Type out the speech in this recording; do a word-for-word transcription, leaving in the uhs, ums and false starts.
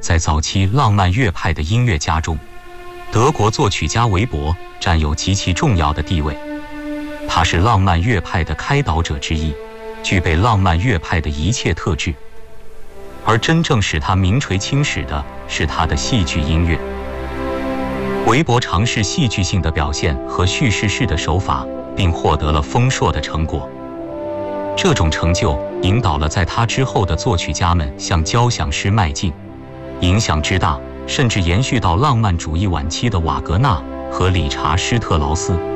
在早期浪漫乐派的音乐家中，德国作曲家韦伯占有极其重要的地位。他是浪漫乐派的开导者之一，具备浪漫乐派的一切特质。而真正使他名垂青史的是他的戏剧音乐。韦伯尝试戏剧性的表现和叙事式的手法，并获得了丰硕的成果。这种成就引导了在他之后的作曲家们向交响诗迈进，影响之大，甚至延续到浪漫主义晚期的瓦格纳和理查施特劳斯。